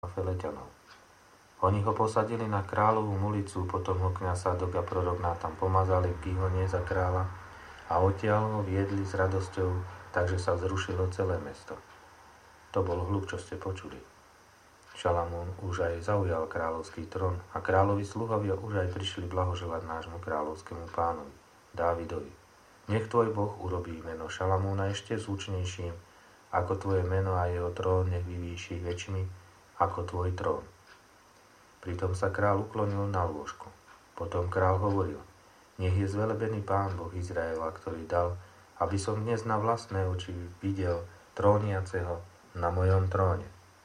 Feleťanov. Oni ho posadili na kráľovú mulicu, potom ho kňaz Sadok a prorok Nátan pomazali v Gihone za kráľa a odtiaľ ho viedli s radosťou, takže sa vzrušilo celé mesto. To bol hľub, čo ste počuli. Šalamún už aj zaujal kráľovský trón a kráľovi sluhovia už aj prišli blahoželať nášmu kráľovskému pánovi, Dávidovi. Nech tvoj Boh urobí meno Šalamúna ešte zvučnejším, ako tvoje meno a jeho trón nech vyvýši väčšmi ako tvoj trón. Pritom sa kráľ uklonil na lôžku. Potom kráľ hovoril, nech je zvelebený Pán Boh Izraela, ktorý dal, aby som dnes na vlastné oči videl tróniaceho na mojom tróne.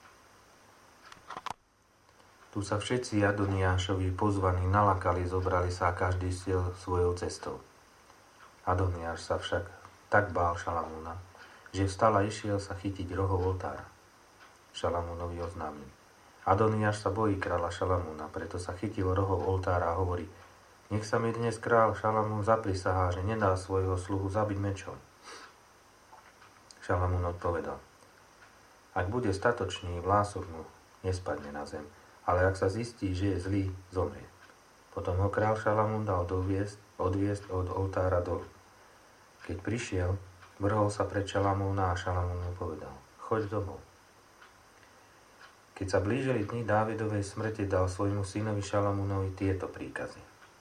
Tu sa všetci Adoniášovi pozvaní nalakali, zobrali sa a každý šiel svojou cestou. Adoniáš sa však tak bál Šalamúna, že vstal a išiel sa chytiť rohov oltára. Šalamúnovi oznámil. Adoniáš sa bojí kráľa Šalamúna, preto sa chytil rohov oltára a hovorí, nech sa mi dnes kráľ Šalamún zaprisahá, že nedá svojho sluhu zabiť mečom. Šalamún odpovedal, ak bude statočný, vlások mu nespadne na zem, ale ak sa zistí, že je zlý, zomrie. Potom ho kráľ Šalamún dal odviesť od oltára dolu. Keď prišiel, vrhol sa pred Šalamúna a Šalamún mu povedal, choď domov. Keď sa blížili dni Dávidovej smrti, dal svojmu synovi Šalamúnovi tieto príkazy.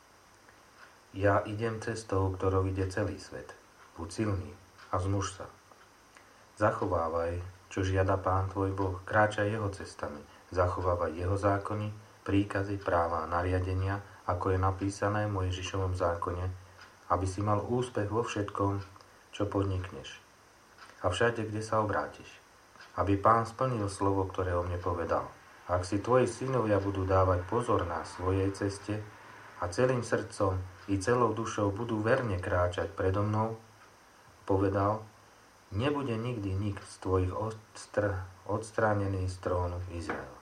Ja idem cestou, ktorou ide celý svet. Buď silný a zmuž sa. Zachovávaj, čo žiada Pán tvoj Boh, kráčaj jeho cestami, zachovávaj jeho zákony, príkazy, práva a nariadenia, ako je napísané v Mojžišovom zákone, aby si mal úspech vo všetkom, čo podnikneš. A všade, kde sa obrátiš. Aby Pán splnil slovo, ktoré o mne povedal. Ak si tvoji synovia budú dávať pozor na svojej ceste a celým srdcom i celou dušou budú verne kráčať predo mnou, povedal, nebude nikdy nik z tvojich odstránený z trónu Izraela.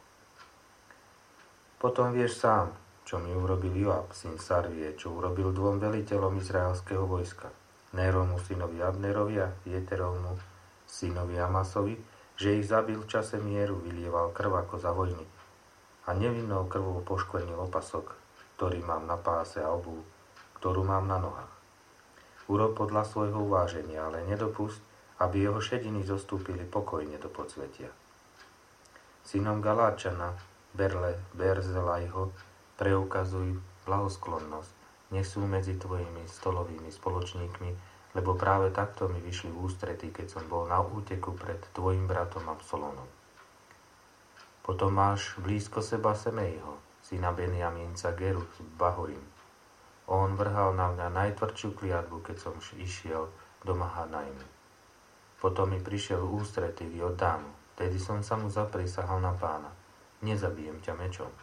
Potom vieš sám, čo mi urobil Joab, syn Sarvie, čo urobil dvom veliteľom izraelského vojska, Nérovmu synovi Abnerovi a Jeterovmu synovi Amasovi, že ich zabil v čase mieru, vylieval krv ako za vojny a nevinnou krvou poškvrnil opasok, ktorý mám na páse a obuv, ktorú mám na nohách. Urob podľa svojho uváženia, ale nedopusť, aby jeho šediny zostúpili pokojne do podsvetia. Synom Galáčana, Berzelajho, preukazuj blahosklonnosť, nech sú medzi tvojimi stolovými spoločníkmi, lebo práve takto mi vyšli v ústretí, keď som bol na úteku pred tvojim bratom Absalónom. Potom máš blízko seba Semejho, syna Benjamínca Geru z Bahorim. On vrhal na mňa najtvrdšiu kliatbu, keď som išiel do Mahanajmu. Potom mi prišiel v ústretí v Jordánu, tedy som sa mu zaprisahal na Pána. Nezabijem ťa mečom.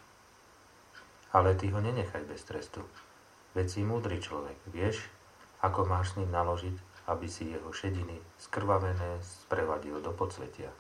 Ale ty ho nenechaj bez trestu. Veď si múdry človek, vieš, ako máš s ním naložiť, aby si jeho šediny skrvavené sprevadil do podsvetia.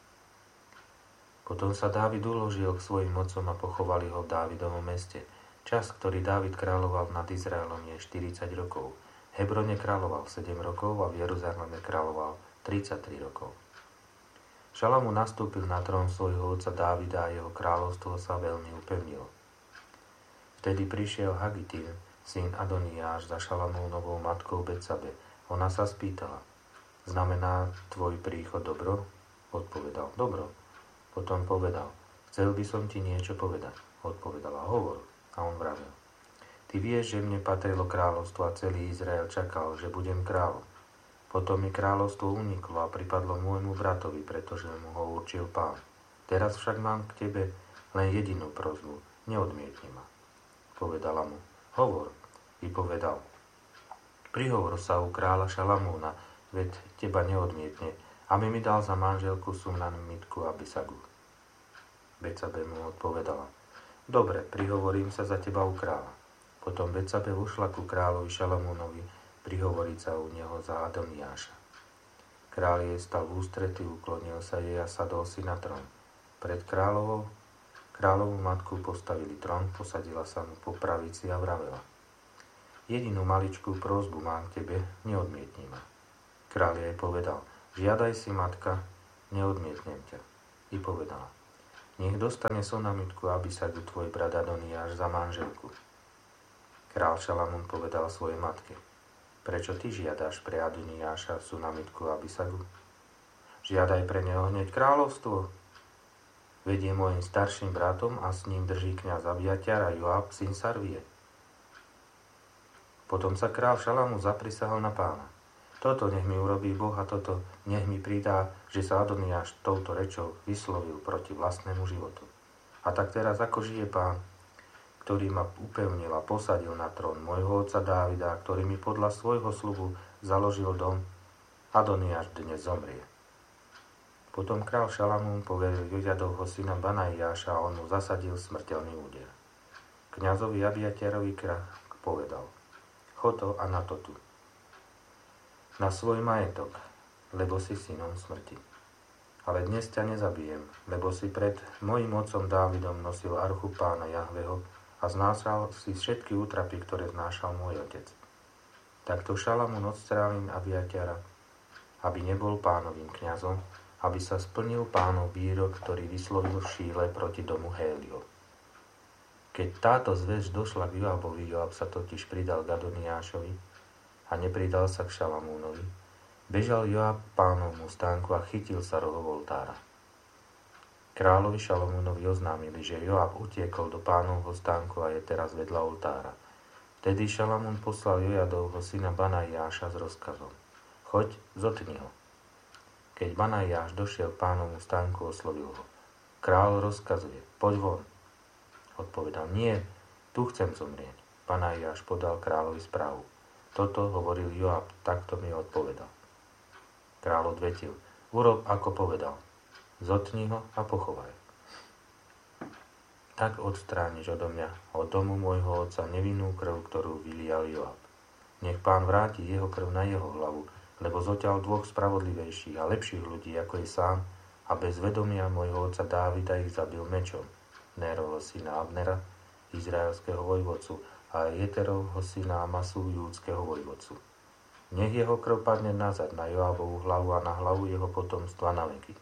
Potom sa Dávid uložil k svojim mocom a pochovali ho v Dávidovom meste. Čas, ktorý Dávid kráľoval nad Izraelom, je 40 rokov. V Hebrone kráľoval 7 rokov a v Jeruzaleme kráľoval 33 rokov. Šalamún nastúpil na trón svojho otca Dávida a jeho kráľovstvo sa veľmi upevnilo. Vtedy prišiel Hagitín, syn Adoniáš, za Šalamúnovou matkou Betsabe. Ona sa spýtala, znamená tvoj príchod dobro? Odpovedal, dobro. Potom povedal, chcel by som ti niečo povedať. Odpovedala, hovor. A on vravel, ty vieš, že mne patrilo kráľovstvo a celý Izrael čakal, že budem kráľom. Potom mi kráľovstvo uniklo a pripadlo môjmu bratovi, pretože mu ho určil Pán. Teraz však mám k tebe len jedinú prosbu, neodmietni ma. Povedala mu, hovor. Vypovedal, prihovor sa u kráľa Šalamúna, veď teba neodmietne, aby mi dal za manželku Sunamitku Abisagu. Betsabe mu odpovedala, dobre, prihovorím sa za teba u kráľa. Potom Betsabe ušla ku kráľovi Šalamúnovi, prihovoriť sa u neho za Adoniáša. Kráľ jej stal v ústrety, uklonil sa jej a sadol si na trón. Pred kráľovú matku postavili trón, posadila sa mu po pravici a vravela, jedinú maličkú prosbu mám k tebe, neodmietni ma. Kráľ jej povedal, žiadaj si, matka, neodmietnem ťa. I povedala, Nech dostane sonamitku Abisagu tvoj brat Adoniáš za manželku. Král Šalamún povedal svojej matke: Prečo ty žiadaš pre Adoniáša sonamitku Abisagu? Žiadaj pre neho hneď kráľovstvo. Vedie môjim starším bratom a s ním drží kňaz Abiatar a Joab, syn Sarvie. Potom sa král Šalamún zaprisahal na Pána: Toto nech mi urobí Boh a toto nech mi pridá, že sa Adoniáš touto rečou vyslovil proti vlastnému životu. A tak teraz ako žije Pán, ktorý ma upevnil a posadil na trón môjho otca Dávida, ktorý mi podľa svojho sľubu založil dom, Adoniáš dnes zomrie. Potom král Šalamún poveril Jojadovho syna Banaiáša a on mu zasadil smrteľný úder. Kňazovi Abiatarovi král povedal: Chod a na to tu, na svoj majetok, lebo si synom smrti. Ale dnes ťa nezabijem, lebo si pred mojim otcom Dávidom nosil archu Pána Jahveho a znášal si všetky útrapy, ktoré znášal môj otec. Takto Šalamún odstrálil Abiatara, aby nebol Pánovým kňazom, aby sa splnil Pánov výrok, ktorý vyslovil v Šíle proti domu Héliov. Keď táto zvesť došla k Joabovi, Joab sa totiž pridal k Adoniášovi a nepridal sa k Šalamúnovi, bežal Joab Pánovmu stánku a chytil sa rohov oltára. Kráľovi Šalamúnovi oznámili, že Joab utiekol do Pánovho stánku a je teraz vedľa oltára. Vtedy Šalamún poslal Jojadovho syna Banaiáša s rozkazom: Choď, zotni ho. Keď Banaiáš došiel k Pánovmu stánku, oslovil ho: Kráľ rozkazuje, poď von. Odpovedal: Nie, tu chcem zomrieť. Banaiáš podal kráľovi správu: Toto hovoril Joab, takto mi odpovedal. Kráľ odvetil: Urob, ako povedal. Zotni ho a pochovaj. Tak odstrániš odo mňa, od domu môjho otca, nevinnú krv, ktorú vylial Joab. Nech Pán vráti jeho krv na jeho hlavu, lebo zoťal dvoch spravodlivejších a lepších ľudí, ako je sám, a bez vedomia môjho otca Dávida ich zabil mečom, Nérovho syna Abnera, izraelského vojvodcu, a Jeterovho syna Amasu, júdskeho vojvodcu. Nech jeho krv padne nazad na Joabovú hlavu a na hlavu jeho potomstva na veky.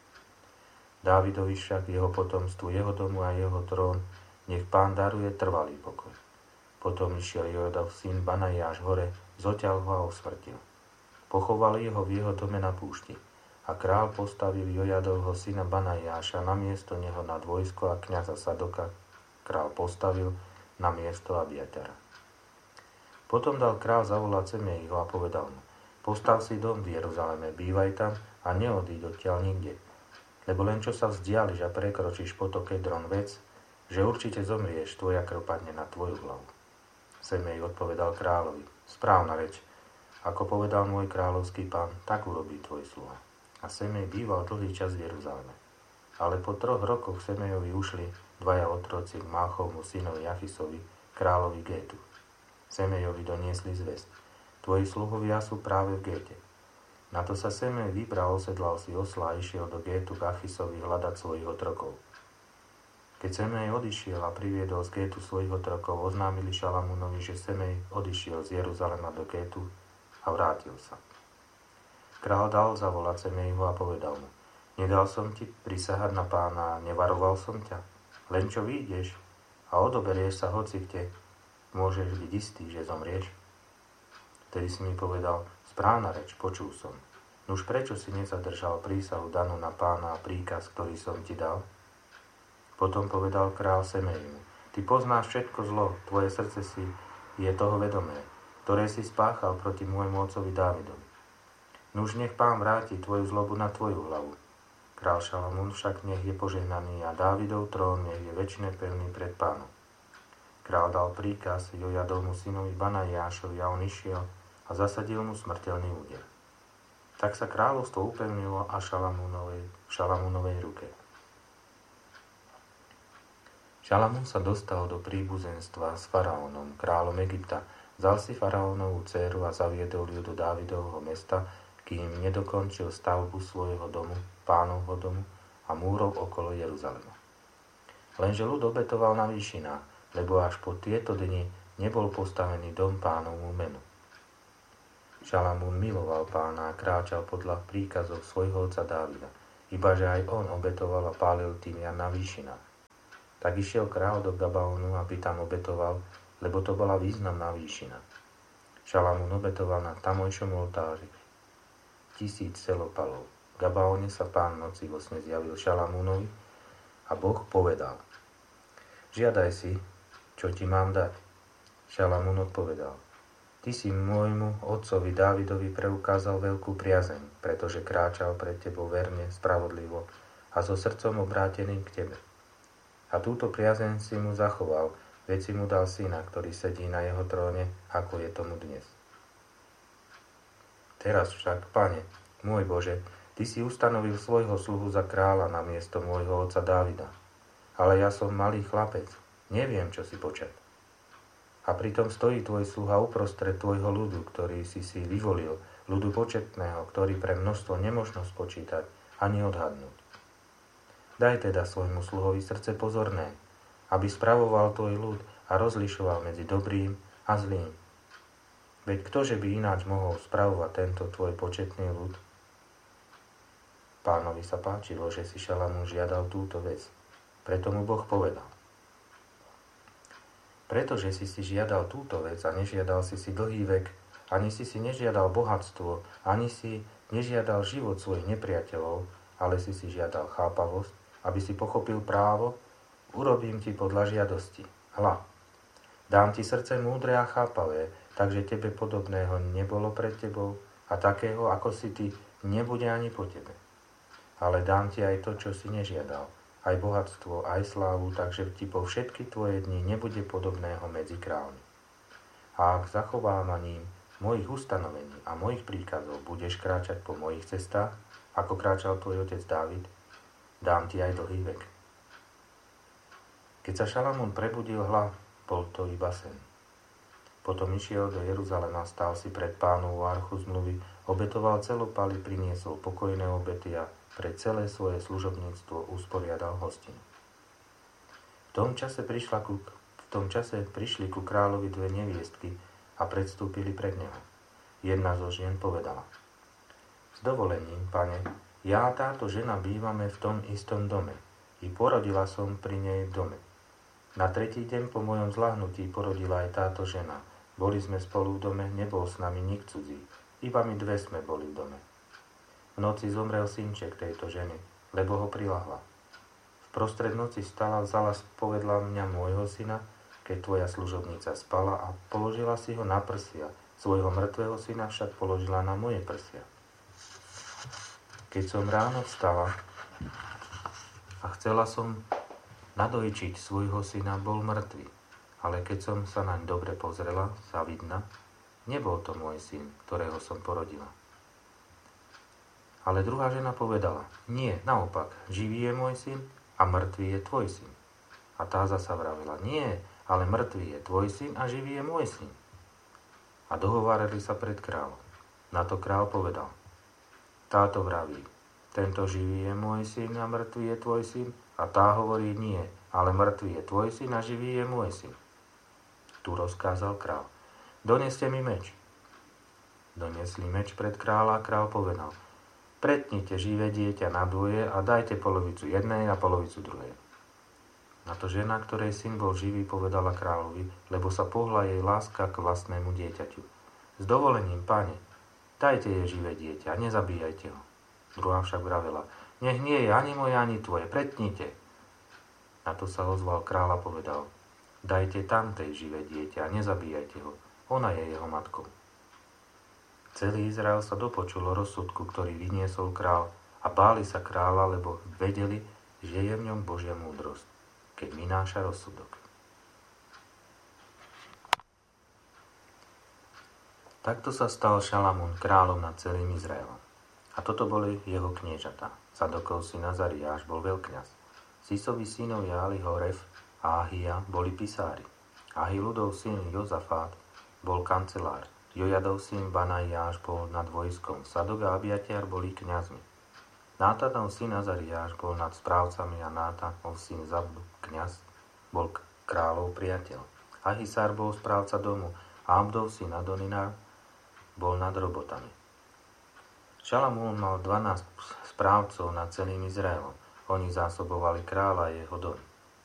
Dávidovi však, jeho potomstvu, jeho domu a jeho trón, nech Pán daruje trvalý pokoj. Potom išiel Jojadov syn Banaiáš hore, zoťal ho a usmrtil. Pochovali ho v jeho dome na púšti a král postavil Jojadovho syna Banaiáša na miesto neho nad vojsko a kňaza Sadoka král postavil na miesto Abiatara. Potom dal král zavolať Semeiho a povedal mu: Postav si dom v Jeruzaleme, bývaj tam a neodíď odtiaľ nikde. Lebo len čo sa vzdiališ a prekročíš potok Kedron, vec, že určite zomrieš, tvoja krv padne na tvoju hlavu. Semej odpovedal kráľovi: Správna reč, ako povedal môj kráľovský pán, tak urobí tvoj sluha. A Semej býval dlhý čas v Jeruzaleme. Ale po 3 rokoch Semejovi ušli 2 otroci k Máchovmu synovi Achisovi, kráľovi Gétu. Semejovi doniesli zvesť: Tvoji sluhovia sú práve v Géte. Na to sa Semej vybral, osedlal si osla a išiel do Gétu k Achisovi hľadať svojich otrokov. Keď Semej odišiel a priviedol z Gétu svojich otrokov, oznámili Šalamúnovi, že Semej odišiel z Jeruzalema do Gétu a vrátil sa. Král dal zavolať Semejho a povedal mu: Nedal som ti prisahať na Pána a nevaroval som ťa? Len čo vyjdeš a odoberieš sa hoci kde, môžeš byť istý, že zomrieš? Vtedy si mi povedal: Správna reč, počul som. Nuž prečo si nezadržal prísahu danú na Pána a príkaz, ktorý som ti dal? Potom povedal král Semejmu: Ty poznáš všetko zlo, tvoje srdce si je toho vedomé, ktoré si spáchal proti môjmu otcovi Dávidovi. Nuž nech Pán vráti tvoju zlobu na tvoju hlavu. Král Šalamún však nech je požehnaný a Dávidov trón nech je večne pevný pred Pánom. Král dal príkaz Jojadovmu synovi Banaiášovi a on išiel a zasadil mu smrteľný úder. Tak sa kráľovstvo upevnilo a Šalamúnovej ruke. Šalamún sa dostal do príbuzenstva s faraónom, kráľom Egypta, vzal si faraónovú dcéru a zaviedol ju do Dávidovho mesta, kým nedokončil stavbu svojho domu, Pánovho domu a múrov okolo Jeruzalema. Lenže ľud obetoval na výšinách, lebo až po tieto dni nebol postavený dom Pánovmu menu. Šalamún miloval Pána a kráčal podľa príkazov svojho otca Dávida. ibaže aj on obetoval a pálil tymian na výšinách. Tak išiel kráľ do Gabaonu, aby tam obetoval, lebo to bola významná výšina. Šalamún obetoval na tamojšom oltári 1000 celopalov. V Gabaone sa Pán noci vo sne zjavil Šalamúnovi a Boh povedal: Žiadaj si, čo ti mám dať. Šalamún odpovedal: Ty si môjmu otcovi Dávidovi preukázal veľkú priazeň, pretože kráčal pred tebou verne, spravodlivo a so srdcom obráteným k tebe. A túto priazeň si mu zachoval, veď si mu dal syna, ktorý sedí na jeho tróne, ako je tomu dnes. Teraz však, Pane, môj Bože, Ty si ustanovil svojho sluhu za kráľa na miesto môjho otca Dávida. Ale ja som malý chlapec, neviem, čo si počať. A pritom stojí tvoj sluha uprostred tvojho ľudu, ktorý si vyvolil, ľudu početného, ktorý pre množstvo nemožno spočítať ani odhadnúť. Daj teda svojmu sluhovi srdce pozorné, aby spravoval tvoj ľud a rozlišoval medzi dobrým a zlým. Veď ktože by ináč mohol spravovať tento tvoj početný ľud? Pánovi sa páčilo, že si Šalamún žiadal túto vec. Preto mu Boh povedal: Pretože si žiadal túto vec a nežiadal si dlhý vek, ani si nežiadal bohatstvo, ani si nežiadal život svojich nepriateľov, ale si žiadal chápavosť, aby si pochopil právo, urobím ti podľa žiadosti. Hľa, dám ti srdce múdre a chápavé, takže tebe podobného nebolo pred tebou a takého, ako si ty, nebude ani po tebe. Ale dám ti aj to, čo si nežiadal, aj bohatstvo, aj slávu, takže ti po všetky tvoje dni nebude podobného medzi kráľmi. A ak zachovávaním mojich ustanovení a mojich príkazov budeš kráčať po mojich cestách, ako kráčal tvoj otec Dávid, dám ti aj dlhý vek. Keď sa Šalamún prebudil, bol to iba sen. Potom išiel do Jeruzalema, stál si pred Pánovu archu zmluvy, obetoval celopaly, priniesol pokojné obety a pre celé svoje služobníctvo usporiadal hostinu. V tom čase prišli ku kráľovi dve neviestky a predstúpili pred neho. Jedna zo žien povedala: S dovolením, pane, ja a táto žena bývame v tom istom dome. I porodila som pri nej v dome. Na tretí deň po mojom zľahnutí porodila aj táto žena. Boli sme spolu v dome, nebol s nami nik cudzí. Iba my dve sme boli v dome. V noci zomrel synček tejto ženy, lebo ho prilahla. V prostred noci vstala, vzala spovedla mňa môjho syna, keď tvoja služobnica spala, a položila si ho na prsia. Svojho mŕtvého syna však položila na moje prsia. Keď som ráno vstala a chcela som nadojčiť svojho syna, bol mŕtvy. Ale keď som sa naň dobre pozrela, zavidna, nebol to môj syn, ktorého som porodila. Ale druhá žena povedala: Nie, naopak, živý je môj syn a mŕtvý je tvoj syn. A tá zasa vravila: Nie, ale mŕtvý je tvoj syn a živý je môj syn. A dohovárali sa pred kráľom. Na to kráľ povedal: Táto vraví: Tento živý je môj syn a mŕtvý je tvoj syn. A tá hovorí: Nie, ale mŕtvý je tvoj syn a živý je môj syn. Tu rozkázal kráľ: Doneste mi meč. Donesli meč pred kráľa a kráľ povedal: Pretnite živé dieťa na dvoje a dajte polovicu jednej a polovicu druhej. Na to žena, ktorej syn bol živý, povedala kráľovi, lebo sa pohla jej láska k vlastnému dieťaťu: S dovolením, pane, dajte jej živé dieťa a nezabíjajte ho. Druhá však vravela: Nech nie je ani moje, ani tvoje, pretnite. Na to sa ozval kráľ a povedal: Dajte tamtej živé dieťa a nezabíjajte ho, ona je jeho matkou. Celý Izrael sa dopočul o rozsudku, ktorý vyniesol kráľ, a báli sa kráľa, lebo vedeli, že je v ňom Božia múdrosť, keď vynáša rozsudok. Takto sa stal Šalamún kráľom nad celým Izraelom. A toto boli jeho kniežatá. Zadokov syn Azariáš bol veľkňaz. Sisovi synovia Ahihoref a Ahia boli pisári. Ahiludov syn Jozafát bol kancelár. Jojadov syn Banaiáš bol nad vojskom. Sadok a Abiatiar boli kňazmi. Nátanov syn Azariáš bol nad správcami a Nátanov syn Zabdu, kňaz, bol kráľov priateľ. Ahisár bol správca domu a Abdov syn Adonina bol nad robotami. Šalamún mal 12 správcov nad celým Izraelom. Oni zásobovali kráľa a jeho dom.